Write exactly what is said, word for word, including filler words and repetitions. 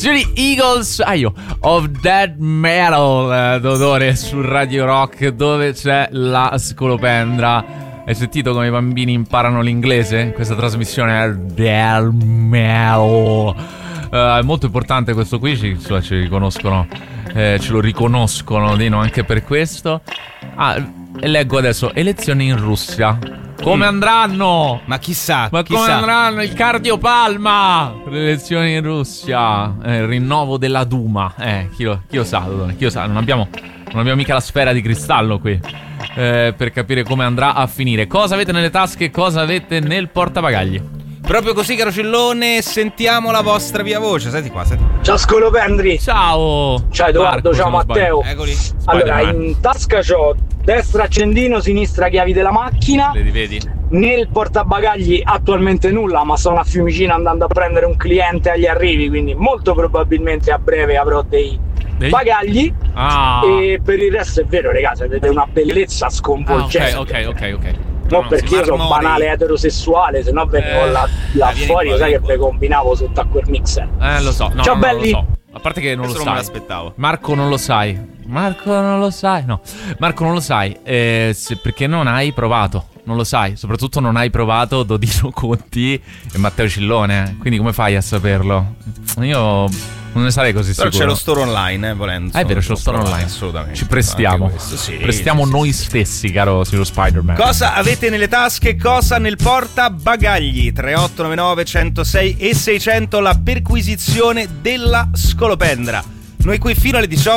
Gli Eagles, ah io, of Dead Metal, Dodore su Radio Rock, dove c'è la scolopendra. Hai sentito come i bambini imparano l'inglese in questa trasmissione? Dead Metal. Uh, è molto importante questo qui, ci, cioè, ci riconoscono, eh, ce lo riconoscono, Dino, anche per questo. Ah, e leggo adesso, elezioni in Russia. Come andranno? Ma chissà, Ma chissà. come andranno? Il cardiopalma. Le elezioni in Russia, eh, il rinnovo della Duma. Eh, chi lo, chi lo sa, chi lo sa? Non abbiamo, non abbiamo mica la sfera di cristallo qui, eh, per capire come andrà a finire. Cosa avete nelle tasche? Cosa avete nel portabagagli? Proprio così, caro Cillone, sentiamo la vostra via voce. Senti qua, senti. Ciao scolopendri. Ciao. Ciao Edoardo, Marco, ciao Matteo. Eccoli. Allora, in tasca c'ho destra accendino, sinistra chiavi della macchina. Vedi, vedi? Nel portabagagli attualmente nulla, ma sono a Fiumicino andando a prendere un cliente agli arrivi, quindi molto probabilmente a breve avrò dei, Dei? bagagli. Ah. E per il resto è vero, ragazzi, avete una bellezza sconvolgente. Ah, ok, ok, ok, ok. No, No, perché si io sono marmori. banale eterosessuale, se no venivo Eh, là, là vieni fuori, qua, sai vieni che qua. vi combinavo sotto a quel mixer. Eh, lo so. No, Ciao, no, no, belli. lo so. A parte che non Questo lo non me sai. l'aspettavo. Marco, non lo sai. Marco, non lo sai. No, Marco, non lo sai. Eh, se- perché non hai provato. Non lo sai. Soprattutto non hai provato Dodino Conti e Matteo Cillone. Quindi come fai a saperlo? Io non ne sarei così Però sicuro. c'è lo store online, eh, volendo. Ah, è vero, c'è lo store Provare, online. Assolutamente. Ci prestiamo. Anche questo, sì, Prestiamo sì, sì, noi sì. stessi, caro signor Spider-Man. Cosa avete nelle tasche? Cosa nel portabagagli? tre otto nove nove centosei e seicento, la perquisizione della scolopendra. Noi qui fino alle diciotto